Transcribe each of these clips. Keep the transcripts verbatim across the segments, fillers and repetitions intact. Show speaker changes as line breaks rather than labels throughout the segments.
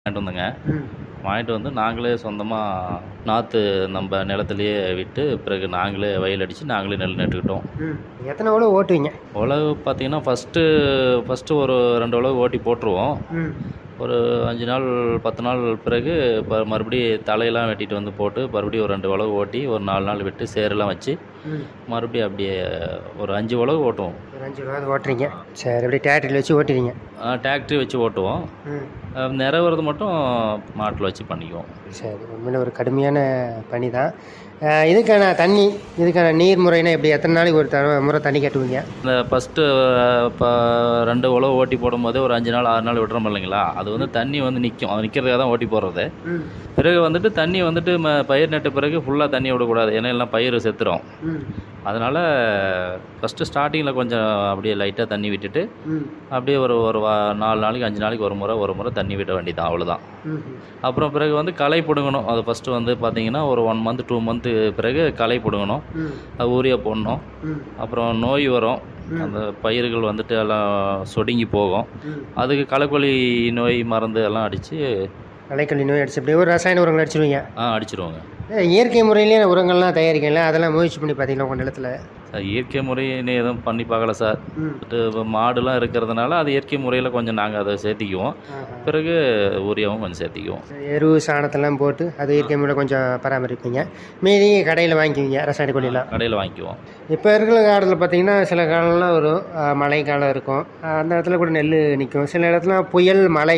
வாங்கிட்டு வந்தோங்க.
ம்.
வாங்கிட்டு வந்து நாங்களே சொந்தமா நாற்று நம்ம நிலத்திலேயே விட்டு, பிறகு நாங்களே வயல் அடிச்சு, நாங்களே நெல் நட்டுக்கிட்டோம்.
ம். எத்தனை உழவு ஓட்டுவீங்க?
உழவு பார்த்தீங்கன்னா, ஃபஸ்ட்டு ஃபஸ்ட்டு ஒரு ரெண்டு உழவு ஓட்டி போட்டுருவோம்.
ம்.
ஒரு அஞ்சு நாள், பத்து நாள் பிறகு ப மறுபடியும் தலையெல்லாம் வெட்டிட்டு வந்து போட்டு, மறுபடியும் ஒரு ரெண்டு உழவு ஓட்டி, ஒரு நாலு நாள் விட்டு சேரெல்லாம் வச்சு,
ம்.
மறுபடியும் அப்படியே ஒரு அஞ்சு உழவு ஓட்டுவோம்.
ஒரு அஞ்சு உழவாவது ஓட்டுறீங்க. சரி, அப்படியே டிராக்டரில் வச்சு ஓட்டிடுவீங்க.
டிராக்டரி வச்சு ஓட்டுவோம்.
ம்.
நிறவுறது மட்டும் மாட்டில் வச்சு பண்ணிக்குவோம்.
சரி, உண்மையில ஒரு கடுமையான பணி தான். இதுக்கான தண்ணி, இதுக்கான நீர் முறைனா எப்படி? எத்தனை நாளைக்கு ஒரு தடவை முறை தண்ணி கட்டுவீங்க?
இந்த ஃபஸ்ட்டு இப்போ ரெண்டு உழவு ஓட்டி போடும்போது ஒரு அஞ்சு நாள் ஆறு நாள் விடுறோம் இல்லைங்களா, அது வந்து தண்ணி வந்து நிற்கும். அது நிற்கிறதுக்காக தான் ஓட்டி போடுறது.
ம்.
பிறகு வந்துட்டு தண்ணி வந்துட்டு ம பயிர் நட்ட பிறகு ஃபுல்லாக தண்ணி விடக்கூடாது, ஏன்னா எல்லாம் பயிர் செத்துரும்.
ம்.
அதனால் ஃபஸ்ட்டு ஸ்டார்டிங்கில் கொஞ்சம் அப்படியே லைட்டாக தண்ணி விட்டுட்டு,
ம்.
அப்படியே ஒரு ஒரு வா நாலு நாளைக்கு அஞ்சு நாளைக்கு ஒரு முறை ஒரு முறை தண்ணி விட வேண்டியதான், அவ்வளோதான்.
ம்.
அப்புறம் பிறகு வந்து களை பிடுங்கணும். அது ஃபஸ்ட்டு வந்து பார்த்திங்கன்னா ஒரு ஒன் மந்த் டூ மந்த்து பிறகு களை பிடுங்கணும்.
ம்.
அது ஊரியா போடணும்.
ம்.
அப்புறம் நோய் வரும்,
ம்.
அந்த பயிர்கள் வந்துட்டு எல்லாம் சொடுங்கி போகும்.
ம்.
அதுக்கு களைக்கொல்லி நோய் மருந்து எல்லாம் அடித்து
களைக்கொல்லி நோய் அடிச்சு அப்படியே ஒரு ரசாயன உரங்கள் அடிச்சிருவீங்க?
ஆ அடிச்சிருவோங்க.
இயற்கை முறையிலேயே உரங்கள்லாம் தயாரிக்கல, அதெல்லாம் முயற்சி பண்ணி பார்த்தீங்களா உங்கள் நிலத்தில்?
சார் இயற்கை முறைன்னு எதுவும் பண்ணி பார்க்கல சார்.
ம்.
இப்போ மாடுலாம் இருக்கிறதுனால அது இயற்கை முறையில் கொஞ்சம் நாங்கள் அதை சேர்த்திக்குவோம்.
ஆஹா.
பிறகு ஊரியாவும் கொஞ்சம் சேர்த்திக்குவோம்.
எரு சாணத்தெல்லாம் போட்டு அது இயற்கை முறையில் கொஞ்சம் பராமரிப்பீங்க. மீதி கடையில் வாங்கிக்குவீங்க ரசாயன கொல்லிலாம்?
கடையில் வாங்கிக்குவோம்.
இப்போ இருக்கிற காலத்தில் பார்த்தீங்கன்னா சில காலம்லாம் வரும், அஹ், மழை காலம் இருக்கும், அஹ், அந்த இடத்துல கூட நெல் நிற்கும். சில இடத்துல புயல் மழை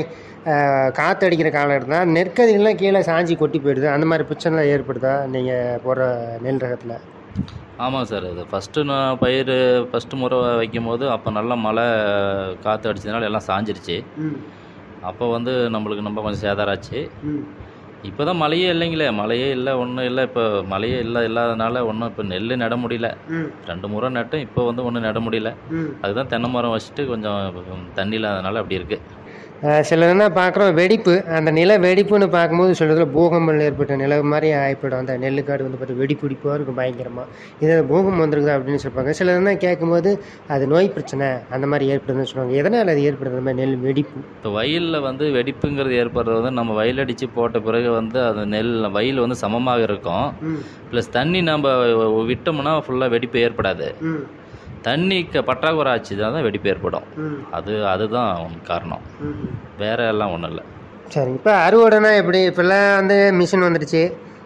காற்று அடிக்கிற காலம் இருந்தால் நெற்கதிகள்லாம் கீழே சாஞ்சி கொட்டி போயிடுது. அந்த மாதிரி பிரச்சனைலாம் ஏற்படுதா நீங்கள் போடுற நெல் ரகத்தில்?
ஆமாம் சார், இது ஃபஸ்ட்டு நான் பயிர் ஃபஸ்ட்டு முறை வைக்கும் போது அப்போ நல்லா மழை காற்று அடிச்சதுனால எல்லாம் சாஞ்சிருச்சு.
ம்.
அப்போ வந்து நம்மளுக்கு ரொம்ப கொஞ்சம் சேதாரம் ஆச்சு.
ம்.
இப்போ தான் மழையே இல்லைங்களே, மழையே இல்லை, ஒன்றும் இல்லை. இப்போ மழையே இல்லை இல்லாதனால ஒன்றும் இப்போ நெல் நட முடியல.
ம்.
ரெண்டு முறை நட்டேன், இப்போ வந்து ஒன்றும் நட முடியல.
ம்.
அதுதான் தென்னை மரம் வச்சுட்டு கொஞ்சம் தண்ணி இல்லாதனால அப்படி இருக்குது.
சில என்ன பார்க்குறோம், வெடிப்பு, அந்த நில வெடிப்புன்னு பார்க்கும்போது சிலதில் பூகம்பம் ஏற்பட்ட நில மாதிரி ஆகிப்படும். அந்த நெல்லுக்காடு வந்து பார்த்து வெடிப்பு வெடிப்பாக இருக்கும் பயங்கரமாக. இது பூகம்பம் வந்துருக்குதா அப்படின்னு சொல்லுவாங்க. சில என்ன கேட்கும்போது அது நோய் பிரச்சனை அந்த மாதிரி ஏற்படுதுன்னு சொல்லுவாங்க. எதனால் அது ஏற்படுது அந்த மாதிரி நெல் வெடிப்பு?
இப்போ வயலில் வந்து வெடிப்புங்கிறது ஏற்படுறது வந்து நம்ம வயல் அடித்து போட்ட பிறகு வந்து அது நெல் வயல் வந்து சமமாக இருக்கும்.
ம்.
ப்ளஸ் தண்ணி நம்ம விட்டோம்னா ஃபுல்லாக வெடிப்பு ஏற்படாது.
ம்.
தண்ணி க பற்றாக்குறை ஆச்சு தான் வெடிப்பு ஏற்படும்.
ம்.
அது அதுதான் காரணம்,
ம்.
வேற எல்லாம் ஒன்றும் இல்லை.
சரி, இப்போ அறுவடைனா எப்படி? இப்போல்லாம் வந்து மிஷின் வந்துடுச்சு,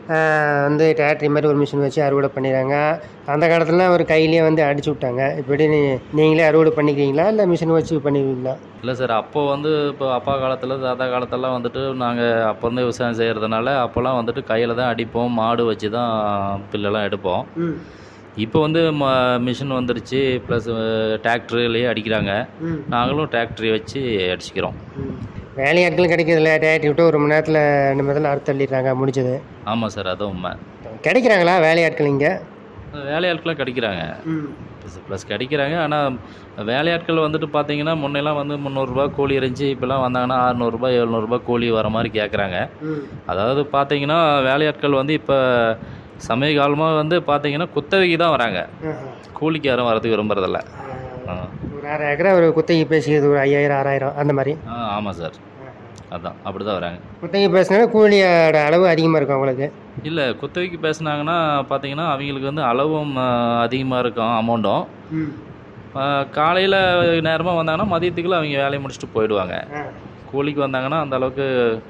வந்து டிராக்டரி மாதிரி ஒரு மிஷின் வச்சு அறுவடை பண்ணிடுறாங்க. அந்த காலத்துலலாம் ஒரு கையிலேயே வந்து அடிச்சு விட்டாங்க. இப்படி நீ நீங்களே அறுவடை பண்ணிக்கிறீங்களா இல்லை மிஷின் வச்சு பண்ணிடுவீங்களா?
இல்லை சார், அப்போ வந்து இப்போ அப்பா காலத்தில் தாத்தா காலத்தெல்லாம் வந்துட்டு நாங்கள் அப்போ வந்து விவசாயம் செய்கிறதுனால அப்போல்லாம் வந்துட்டு கையில் தான் அடிப்போம், மாடு வச்சு தான் பில்லெல்லாம் எடுப்போம்.
ம்.
இப்போ வந்து ம மிஷின் வந்துருச்சு, ப்ளஸ் டிராக்டர்லேயே அடிக்கிறாங்க.
ம்.
நாங்களும் டிராக்டரி வச்சு அடிச்சுக்கிறோம்.
ம். வேலையாட்களும் கிடைக்கிறதில்ல, டிராக்டரி விட்டு ஒரு மணி நேரத்தில் ரெண்டு மணி நேரத்தில் அறுத்து தள்ளிடுறாங்க, முடிஞ்சது.
ஆமாம் சார், அதுவும் உண்மை.
கிடைக்கிறாங்களா வேலையாட்கள் இங்கே?
வேலையாட்களும் கிடைக்கிறாங்க,
ம்.
Plus plus கிடைக்கிறாங்க. ஆனால் வேலையாட்கள் வந்துட்டு பார்த்தீங்கன்னா முன்னெல்லாம் வந்து முந்நூறுரூபா கூலி இருந்துச்சு, இப்போலாம் வந்தாங்கன்னா அறநூறுபா எழுநூறுபா கூலி வர மாதிரி கேட்குறாங்க.
ம்.
அதாவது பார்த்தீங்கன்னா வேலையாட்கள் வந்து இப்போ சமய காலமாக வந்து பார்த்தீங்கன்னா குத்தகைக்கு தான் வராங்க,
ஆஹா.
கூலிக்கு யாரும் வரதுக்கு விரும்புறதில்ல. ஆ
ஒரு அரை ஏக்கரா ஒரு குத்தகை பேசிக்கிறது, ஒரு ஐயாயிரம் ஆறாயிரம் அந்த மாதிரி.
ஆ ஆமாம் சார், அதான் அப்படி தான் வராங்க.
குத்தகை பேசினா கூலியோட அளவு அதிகமாக இருக்கும் அவங்களுக்கு.
இல்லை, குத்தகைக்கு பேசுனாங்கன்னா பார்த்தீங்கன்னா அவங்களுக்கு வந்து அளவும் அதிகமாக இருக்கும், அமௌண்ட்டும்.
ம்.
காலையில் நேரமாக வந்தாங்கன்னா மதியத்துக்குள்ள அவங்க வேலையை முடிச்சுட்டு போயிடுவாங்க.
ஆ.
கூலிக்கு வந்தாங்கன்னா அந்த அளவுக்கு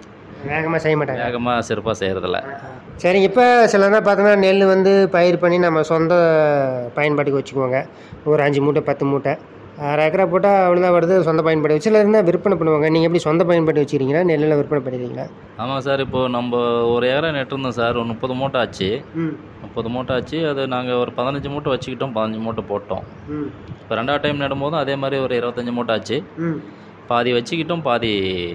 வேகமாக செய்ய மாட்டாங்க.
வேகமாக சிறப்பாக செய்கிறதில்ல.
சரி, இப்போ சிலதான் பார்த்தோன்னா நெல் வந்து பயிர் பண்ணி நம்ம சொந்த பயன்பாட்டுக்கு வச்சுக்குவாங்க. ஒரு அஞ்சு மூட்டை பத்து மூட்டை அரை ஏக்கரா போட்டால் அவ்வளோதான் வருது, சொந்த பயன்பாடு வச்சு. சிலர் இருந்தால் விற்பனை பண்ணுவாங்க. நீங்கள் எப்படி சொந்த பயன்பாட்டு வச்சுக்கிறீங்களா, நெல்லில் விற்பனை பண்ணிக்கிறீங்களா?
ஆமாம் சார், இப்போது நம்ம ஒரு ஏக்கரை நெட்டிருந்தோம் சார், ஒரு முப்பது மூட்டை ஆச்சு.
ம்.
முப்பது மூட்டை ஆச்சு, அது நாங்கள் ஒரு பதினஞ்சு மூட்டை வச்சுக்கிட்டோம், பதினஞ்சு மூட்டை போட்டோம்.
ம்.
இப்போ ரெண்டாவது டைம் நடும்போதும் அதே மாதிரி ஒரு இருபத்தஞ்சி மூட்டை ஆச்சு.
ம்.
பாதி வச்சுக்கிட்டோம், பாதி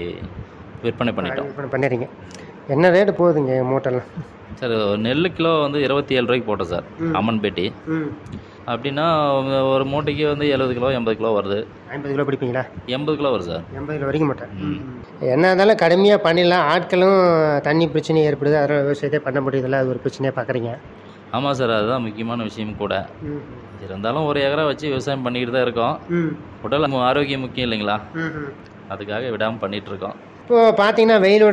விற்பனை பண்ணிட்டோம்.
விற்பனை பண்ணிடுறீங்க. என்ன ரேட்டு போகுதுங்க மூட்டைலாம்?
சார் நெல் கிலோ வந்து இருபத்தி ஏழு ரூபாய்க்கு போட்டோம் சார், அம்மன்பேட்டி.
ம்.
அப்படின்னா ஒரு மூட்டைக்கு வந்து எழுபது கிலோ எண்பது கிலோ வருது.
ஐம்பது கிலோ பிடிப்பீங்களா?
எண்பது கிலோ வருது சார்.
எண்பது கிலோ வரைக்கும் மாட்டேன்.
ம்.
என்ன இருந்தாலும் கடுமையாக பண்ணிடலாம். ஆட்களும் தண்ணி பிரச்சனை ஏற்படுது, அதனால் விவசாயத்தை பண்ண முடியுதில்ல, அது ஒரு பிரச்சனையாக பார்க்குறீங்க.
ஆமாம் சார், அதுதான் முக்கியமான விஷயம் கூட.
ம்.
இருந்தாலும் ஒரு ஏக்கரா வச்சு விவசாயம் பண்ணிக்கிட்டு தான் இருக்கோம்.
ம்.
உடல் ஆரோக்கியம் முக்கியம் இல்லைங்களா,
ம்.
அதுக்காக விடாமல் பண்ணிகிட்ருக்கோம்.
இப்போது பார்த்தீங்கன்னா வெயிலோட